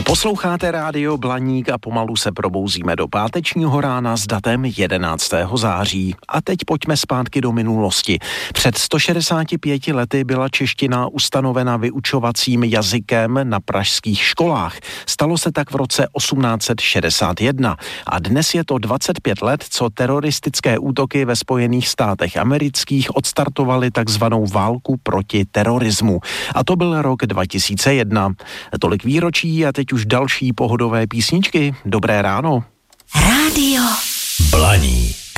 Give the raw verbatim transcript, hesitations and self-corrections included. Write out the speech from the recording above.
Posloucháte rádio Blaník a pomalu se probouzíme do pátečního rána s datem jedenáctého září. A teď pojďme zpátky do minulosti. Před sto šedesáti pěti lety byla čeština ustanovena vyučovacím jazykem na pražských školách. Stalo se tak v roce osmnáct set šedesát jedna. A dnes je to dvacet pět let, co teroristické útoky ve Spojených státech amerických odstartovaly takzvanou válku proti terorismu. A to byl rok dva tisíce jedna. Tolik výročí a teď už další pohodové písničky. Dobré ráno. Rádio Blaník.